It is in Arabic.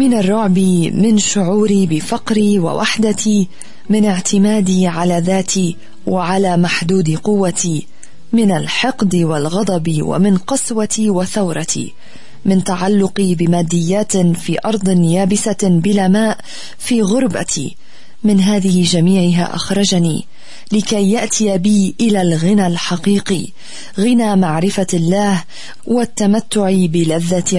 من الرعب، من شعوري بفقري ووحدتي، من اعتمادي على ذاتي وعلى محدود قوتي، من الحقد والغضب ومن قسوتي وثورتي، من تعلقي بماديات في أرض يابسة بلا ماء في غربتي. من هذه جميعها أخرجني لكي يأتي بي إلى الغنى الحقيقي، غنى معرفة الله والتمتع بلذة